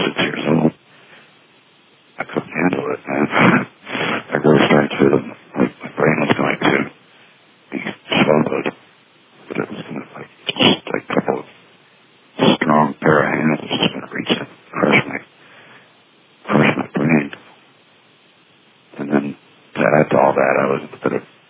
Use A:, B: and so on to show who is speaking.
A: 6 years old. I couldn't handle it, man. I really started to, my brain was going to be swallowed.